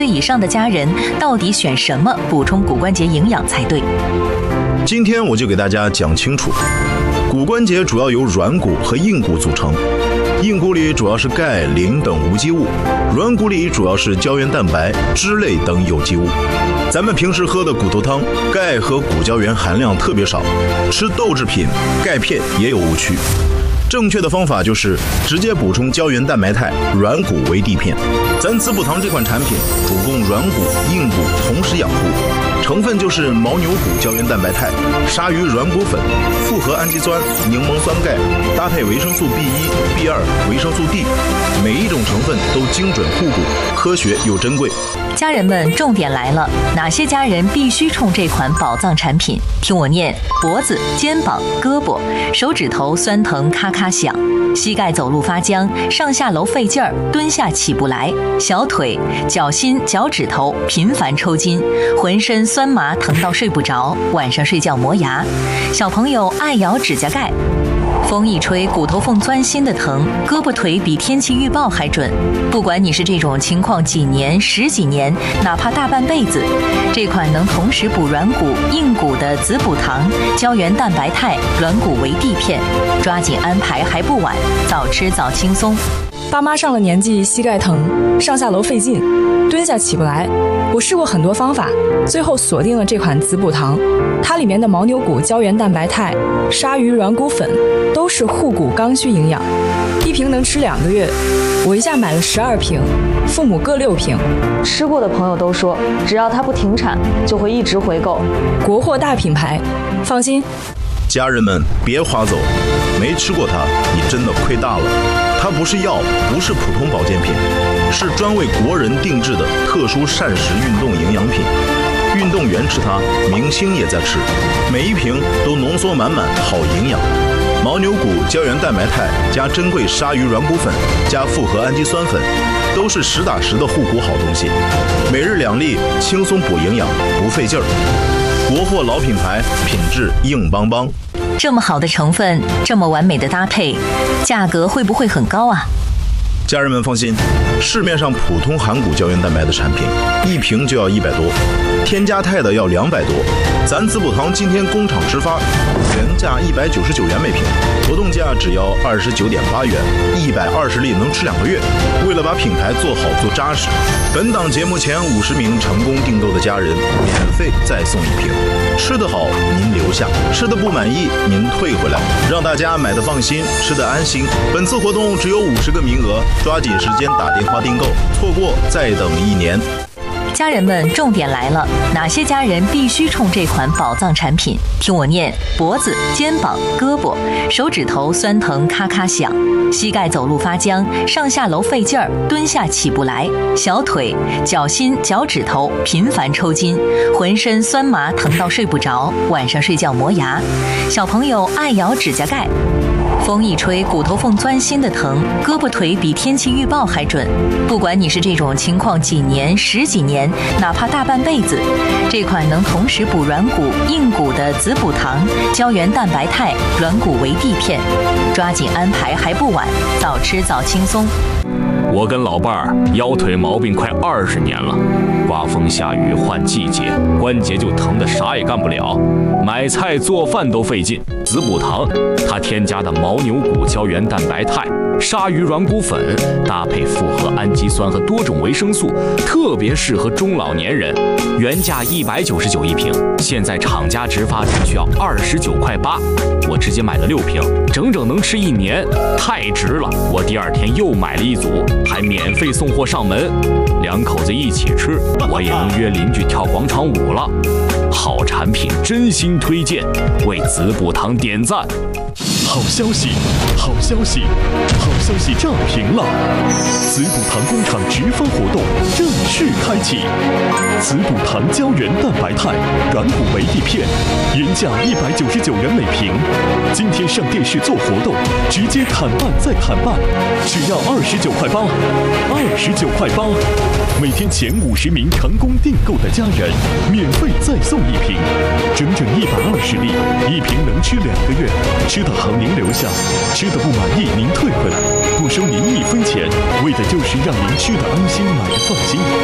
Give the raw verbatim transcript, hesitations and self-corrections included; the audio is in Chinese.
岁以上的家人到底选什么补充骨关节营养才对？ 今天我就给大家讲清楚。骨关节主要由软骨和硬骨组成，硬骨里主要是钙、磷等无机物，软骨里主要是胶原蛋白、脂类等有机物。咱们平时喝的骨头汤，钙和骨胶原含量特别少，吃豆制品、钙片也有误区。正确的方法就是直接补充胶原蛋白肽，软骨为地片。咱子补堂这款产品主攻软骨、硬骨同时养护，成分就是牦牛骨胶原蛋白肽、鲨鱼软骨粉、复合氨基酸、柠檬酸钙，搭配维生素 B 一、B 二、维生素 D， 每一种成分都精准护骨，科学又珍贵。 家人们，重点来了，哪些家人必须冲这款宝藏产品？听我念：脖子、肩膀、胳膊、手指头酸疼咔咔响，膝盖走路发僵，上下楼费劲儿，蹲下起不来，小腿、脚心、脚趾头频繁抽筋，浑身酸麻疼到睡不着，晚上睡觉磨牙，小朋友爱咬指甲盖。风一吹，骨头缝钻心的疼，胳膊腿比天气预报还准。不管你是这种情况几年、十几年，哪怕大半辈子，这款能同时补软骨、硬骨的子补堂胶原蛋白肽软骨为地片，抓紧安排还不晚，早吃早轻松。 爸妈上了年纪，膝盖疼，上下楼费劲，蹲下起不来。我试过很多方法，最后锁定了这款子补堂。它里面的牦牛骨胶原蛋白肽、鲨鱼软骨粉都是护骨刚需营养，一瓶能吃两个月。我一下买了十二瓶，父母各六瓶。 吃过的朋友都说，只要它不停产，就会一直回购。 国货大品牌，放心。 家人们别划走，没吃过它，你真的亏大了。它不是药，不是普通保健品，是专为国人定制的特殊膳食运动营养品。运动员吃它，明星也在吃，每一瓶都浓缩满满好营养。牦牛骨胶原蛋白肽加珍贵鲨鱼软骨粉加复合氨基酸粉，都是实打实的护骨好东西。每日两粒，轻松补营养，不费劲儿。国货老品牌，品质硬邦邦。 这么好的成分，这么完美的搭配，价格会不会很高啊？ 家人们放心，市面上普通含骨胶原蛋白的产品，一瓶就要一百多，添加肽的要两百多。咱子补堂今天工厂直发，原价一百九十九元每瓶，活动价只要二十九点八元，一百二十粒能吃两个月。为了把品牌做好做扎实，本档节目前五十名成功订购的家人，免费再送一瓶。吃得好您留下，吃得不满意您退回来，让大家买得放心，吃得安心。本次活动只有五十个名额，抓紧时间打电话订购，错过再等一年。 家人们，重点来了，哪些家人必须冲这款宝藏产品？听我念：脖子、肩膀、胳膊、手指头酸疼咔咔响，膝盖走路发僵，上下楼费劲儿，蹲下起不来，小腿、脚心、脚趾头频繁抽筋，浑身酸麻疼到睡不着，晚上睡觉磨牙，小朋友爱咬指甲盖。风一吹，骨头缝钻心的疼，胳膊腿比天气预报还准。不管你是这种情况几年、十几年，哪怕大半辈子，这款能同时补软骨、硬骨的子补堂胶原蛋白肽软骨为地片，抓紧安排还不晚，早吃早轻松。 我跟老伴儿腰腿毛病快二十年了，刮风下雨换季节，关节就疼得啥也干不了，买菜做饭都费劲。子补堂它添加的牦牛骨胶原蛋白肽、鲨鱼软骨粉，搭配复合氨基酸和多种维生素，特别适合中老年人。原价一百九十九一瓶，现在厂家直发只需要二十九块八，我直接买了六瓶，整整能吃一年，太值了！我第二天又买了一组，还免费送货上门，两口子一起吃，我也能约邻居跳广场舞了。好产品真心推荐，为子补堂点赞。 好消息，好消息，好消息涨停了！子补堂工厂直发活动正式开启，子补堂胶原蛋白肽软骨为地片，原价一百九十九元每瓶，今天上电视做活动，直接砍半再砍半，只要二十九块八，二十九块八，每天前五十名成功订购的家人，免费再送一瓶，整整一百二十粒，一瓶能吃两个月，吃的好您留下，吃的不满意您退回来，不收您一分钱，为的就是让您吃的安心，买的放心。